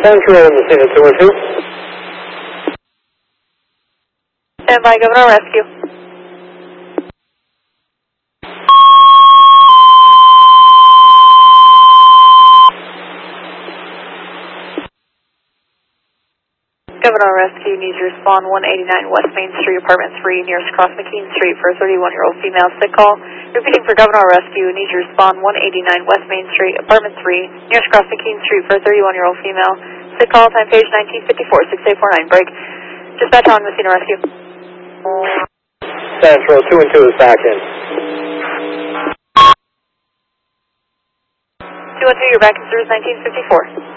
Central, Messina 212. Stand by, Governor Rescue. Governor Rescue needs to respond 189 West Main Street, Apartment 3, nearest cross McKean Street for a 31-year-old female sick call. Repeating for Governor Rescue, needs to respond 189 West Main Street, Apartment 3, nearest cross McKean Street for a 31-year-old female sick call. Time page 1954, 6849, break. Dispatch on Messina Rescue. Central 212 is back in. 212, you're back in service 1954.